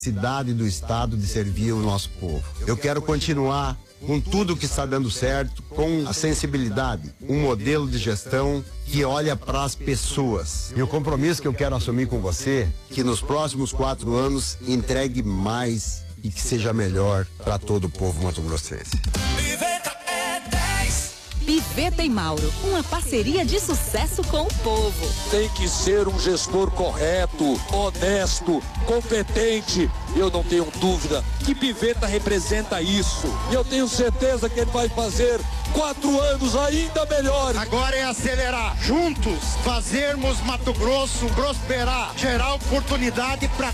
cidade do estado de servir o nosso povo. Eu quero continuar com tudo que está dando certo, com a sensibilidade, um modelo de gestão que olha para as pessoas. E o compromisso que eu quero assumir com você, que nos próximos 4 anos entregue mais e que seja melhor para todo o povo mato-grossense. Piveta e Mauro, uma parceria de sucesso com o povo. Tem que ser um gestor correto, honesto, competente. Eu não tenho dúvida que Piveta representa isso. E eu tenho certeza que ele vai fazer 4 anos ainda melhores. Agora é acelerar, juntos, fazermos Mato Grosso prosperar, gerar oportunidade para